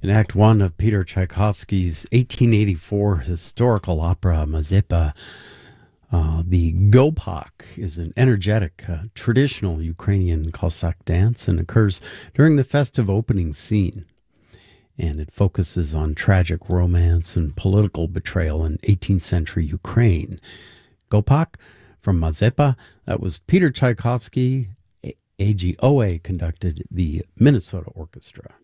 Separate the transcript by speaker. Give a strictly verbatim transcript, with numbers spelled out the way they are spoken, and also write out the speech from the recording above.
Speaker 1: In Act One of Peter Tchaikovsky's eighteen eighty-four historical opera Mazepa, uh, the Gopak is an energetic, uh, traditional Ukrainian Cossack dance and occurs during the festive opening scene. And it focuses on tragic romance and political betrayal in eighteenth century Ukraine. Gopak from Mazepa, that was Peter Tchaikovsky. A G O A conducted the Minnesota Orchestra.